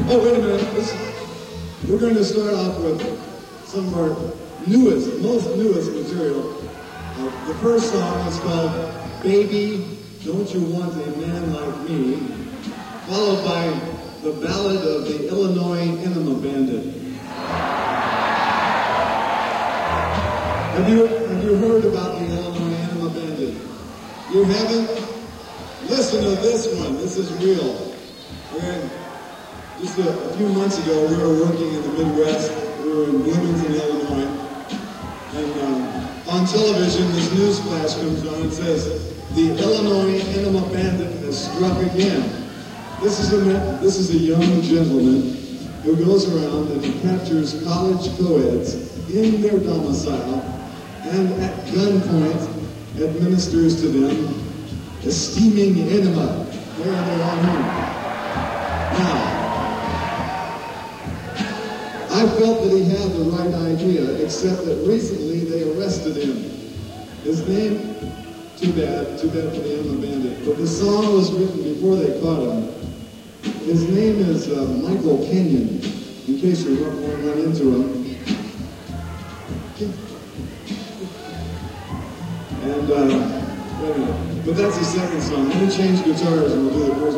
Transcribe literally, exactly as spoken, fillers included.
Oh, wait a minute. This, we're going to start off with some of our newest, most newest material. Uh, the first song is called Baby, Don't You Want a Man Like Me, followed by the ballad of the Illinois Enema Bandit. Have you, have you heard about the Illinois Enema Bandit? You haven't? Listen to this one. This is real. We're, just a, a few months ago, we were working in the Midwest. We were in Bloomington, Illinois. And um, on television, this news flash comes on and says, the Illinois Enema Bandit has struck again. This is a, this is a young gentleman who goes around and he captures college co-eds in their domicile and at gunpoint administers to them a steaming enema there in their own home. Now, I felt that he had the right idea, except that recently they arrested him. His name, too bad, too bad for the Enema Bandit, but the song was written before they caught him. His name is uh, Michael Kenyon, in case you want to run into him. And, uh, wait a minute, but that's the second song. Let me change guitars and we'll do the first.